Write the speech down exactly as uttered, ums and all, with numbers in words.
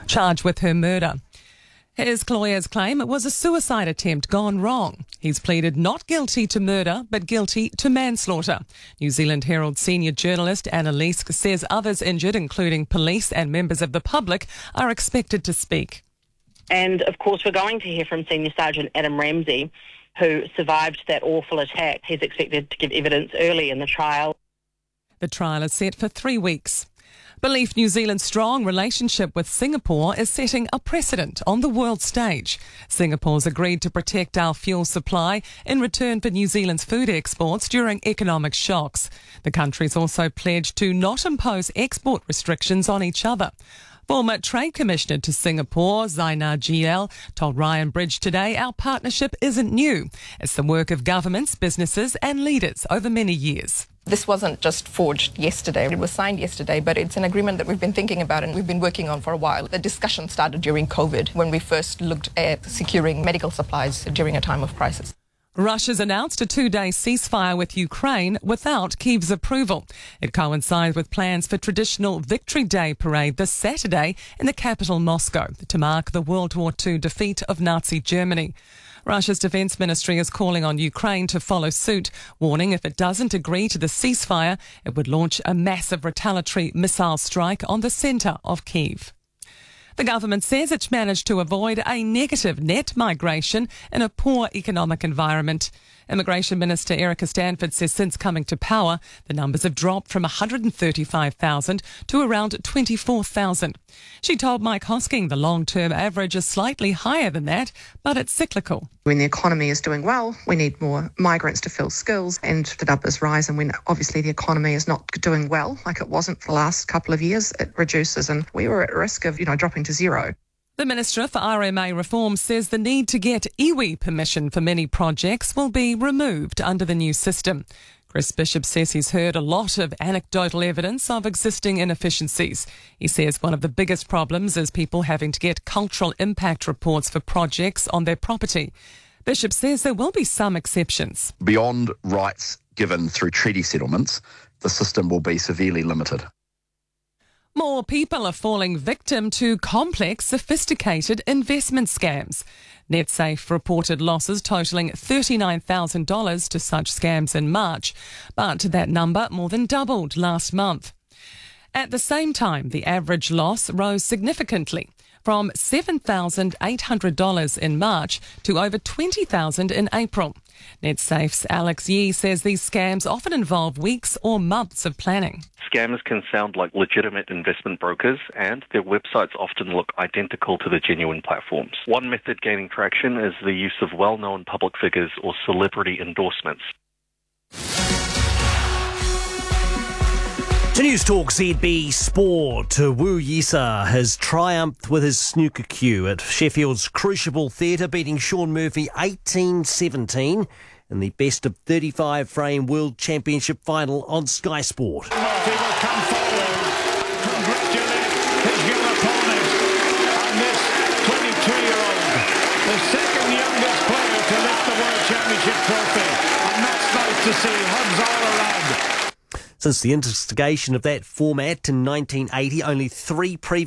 charged with her murder. His lawyers claim it was a suicide attempt gone wrong. He's pleaded not guilty to murder, but guilty to manslaughter. New Zealand Herald senior journalist Anna Leask says others injured, including police and members of the public, are expected to speak. And, of course, we're going to hear from Senior Sergeant Adam Ramsey, who survived that awful attack. He's expected to give evidence early in the trial. The trial is set for three weeks. Belief New Zealand's strong relationship with Singapore is setting a precedent on the world stage. Singapore's agreed to protect our fuel supply in return for New Zealand's food exports during economic shocks. The countries also pledged to not impose export restrictions on each other. Former Trade Commissioner to Singapore, Zainar Giel, told Ryan Bridge today our partnership isn't new. It's the work of governments, businesses and leaders over many years. This wasn't just forged yesterday. It was signed yesterday, but it's an agreement that we've been thinking about and we've been working on for a while. The discussion started during COVID when we first looked at securing medical supplies during a time of crisis. Russia's announced a two-day ceasefire with Ukraine without Kyiv's approval. It coincides with plans for traditional Victory Day parade this Saturday in the capital Moscow to mark the World War Two defeat of Nazi Germany. Russia's defence ministry is calling on Ukraine to follow suit, warning if it doesn't agree to the ceasefire, it would launch a massive retaliatory missile strike on the centre of Kyiv. The government says it's managed to avoid a negative net migration in a poor economic environment. Immigration Minister Erica Stanford says since coming to power, the numbers have dropped from one hundred thirty-five thousand to around twenty-four thousand. She told Mike Hosking the long-term average is slightly higher than that, but it's cyclical. When the economy is doing well, we need more migrants to fill skills and the numbers rise. And when obviously the economy is not doing well, like it wasn't for the last couple of years, it reduces and we were at risk of, you know, dropping to zero. The Minister for R M A Reform says the need to get iwi permission for many projects will be removed under the new system. Chris Bishop says he's heard a lot of anecdotal evidence of existing inefficiencies. He says one of the biggest problems is people having to get cultural impact reports for projects on their property. Bishop says there will be some exceptions. Beyond rights given through treaty settlements, the system will be severely limited. More people are falling victim to complex, sophisticated investment scams. NetSafe reported losses totalling thirty-nine thousand dollars to such scams in March, but that number more than doubled last month. At the same time, the average loss rose significantly, from seven thousand eight hundred dollars in March to over twenty thousand dollars in April. NetSafe's Alex Yee says these scams often involve weeks or months of planning. Scammers can sound like legitimate investment brokers and their websites often look identical to the genuine platforms. One method gaining traction is the use of well-known public figures or celebrity endorsements. To News Talk Z B Sport, Wu Yisa has triumphed with his snooker cue at Sheffield's Crucible Theatre, beating Sean Murphy eighteen seventeen in the best of thirty-five frame World Championship final on Sky Sport. Murphy will come forward, congratulate his young opponent, and this twenty-two-year-old, the second youngest player to lift the World Championship trophy, and that's nice to see. Hugs all around. Since the instigation of that format in nineteen eighty, only three previous